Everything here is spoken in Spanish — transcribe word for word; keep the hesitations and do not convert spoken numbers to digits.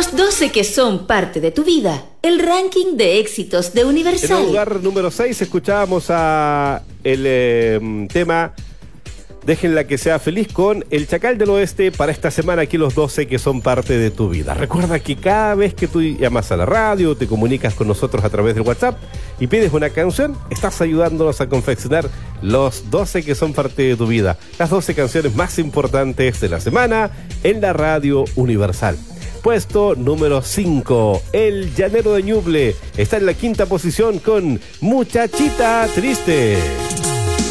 Los doce que son parte de tu vida. El ranking de éxitos de Universal. En el lugar número seis escuchábamos a el eh, tema Déjenla que sea feliz con El Chacal del Oeste para esta semana, aquí los doce que son parte de tu vida. Recuerda que cada vez que tú llamas a la radio, te comunicas con nosotros a través del WhatsApp y pides una canción, estás ayudándonos a confeccionar los doce que son parte de tu vida. Las doce canciones más importantes de la semana en la radio Universal. Puesto número cinco, El Llanero de Ñuble está en la quinta posición con Muchachita Triste.